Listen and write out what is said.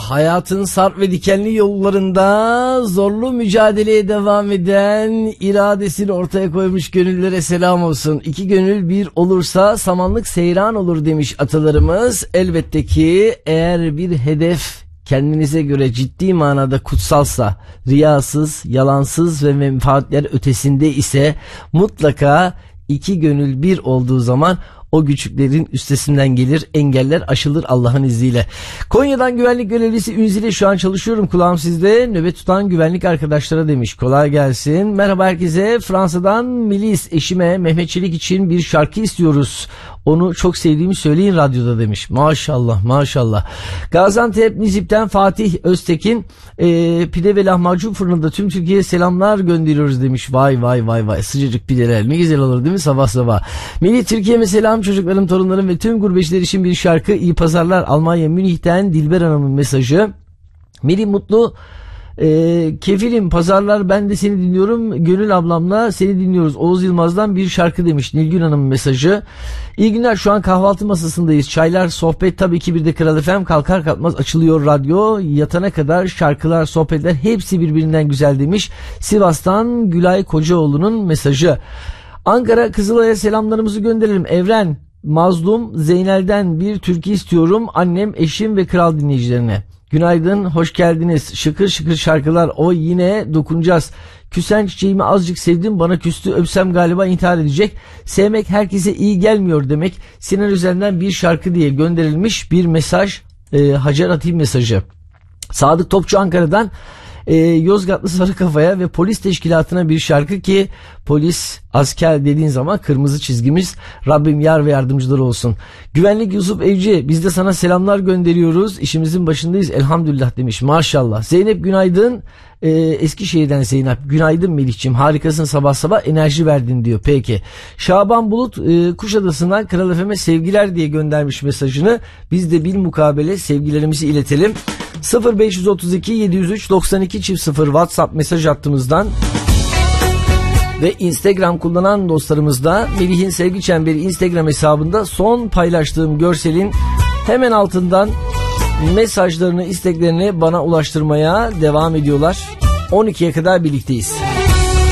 hayatın sarp ve dikenli yollarında zorlu mücadeleye devam eden, iradesini ortaya koymuş gönüllere selam olsun. İki gönül bir olursa samanlık seyran olur demiş atalarımız. Elbette ki eğer bir hedef kendinize göre ciddi manada kutsalsa, riyasız, yalansız ve menfaatler ötesinde ise mutlaka iki gönül bir olduğu zaman o güçlüklerin üstesinden gelir, engeller aşılır Allah'ın izniyle. Konya'dan güvenlik görevlisi Ünzile, şu an çalışıyorum, kulağım sizde, nöbet tutan güvenlik arkadaşlara demiş. Kolay gelsin. Merhaba herkese. Fransa'dan Melis, eşime Mehmet Çelik için bir şarkı istiyoruz. Onu çok sevdiğimi söyleyin radyoda demiş. Maşallah maşallah. Gaziantep Nizip'ten Fatih Öztekin, pide ve lahmacun fırınında tüm Türkiye'ye selamlar gönderiyoruz demiş. Vay vay vay vay, sıcacık pideler ne güzel olur değil mi sabah sabah. Melih, Türkiye'me selam çocuklarım, torunlarım ve tüm gurbetçiler için bir şarkı. İyi pazarlar. Almanya Münih'ten Dilber Hanım'ın mesajı. Melih Mutlu, kefilim pazarlar, ben de seni dinliyorum, Gönül ablamla seni dinliyoruz, Oğuz Yılmaz'dan bir şarkı demiş Nilgün Hanım'ın mesajı. İyi günler, şu an kahvaltı masasındayız, çaylar, sohbet, tabii ki bir de Kral FM, kalkar kalkmaz açılıyor radyo, yatana kadar şarkılar, sohbetler hepsi birbirinden güzel demiş Sivas'tan Gülay Kocaoğlu'nun mesajı. Ankara Kızılay'a selamlarımızı gönderelim. Evren Mazlum Zeynel'den bir türkü istiyorum annem, eşim ve kral dinleyicilerine. Günaydın, hoş geldiniz. Şıkır şıkır şarkılar, o yine dokunacağız. Küsen çiçeğimi azıcık sevdim, bana küstü, öpsem galiba intihar edecek. Sevmek herkese iyi gelmiyor demek. Sinan Özen'den bir şarkı diye gönderilmiş bir mesaj. Hacer Atayım mesajı. Sadık Topçu Ankara'dan Yozgatlı Sarıkafa'ya ve polis teşkilatına bir şarkı ki polis, asker dediğin zaman kırmızı çizgimiz. Rabbim yar ve yardımcıları olsun. Güvenlik Yusuf Evci, biz de sana selamlar gönderiyoruz. İşimizin başındayız elhamdülillah demiş. Maşallah. Zeynep günaydın. Eskişehir'den Zeynep. Günaydın Melih'ciğim. Harikasın, sabah sabah enerji verdin diyor. Peki. Şaban Bulut Kuşadası'ndan Kral FM'e sevgiler diye göndermiş mesajını. Biz de bilmukabele sevgilerimizi iletelim. 0532 703 92 0 WhatsApp mesaj hattımızdan ve Instagram kullanan dostlarımızda Melih'in Sevgi Çemberi Instagram hesabında son paylaştığım görselin hemen altından mesajlarını, isteklerini bana ulaştırmaya devam ediyorlar. 12'ye kadar birlikteyiz.